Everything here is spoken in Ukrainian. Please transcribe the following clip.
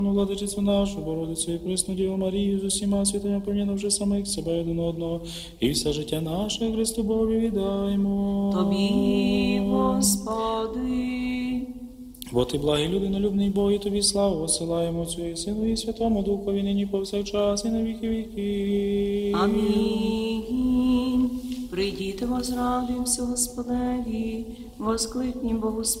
Владичицю нашу, Богородицю і пресну Діву Марію, з усіма святими помінувши самих себе один одного, і все життя наше Христу Богові віддаймо. Тобі, Господи. Бо ти благий, людинолюбний Бог, і тобі славу посилаємо Отцю і Сину і Святому Духові, нині повсякчас і на віки віки. Амінь. Прийдіте, возрадуємося Господеві, воскликнім Богу з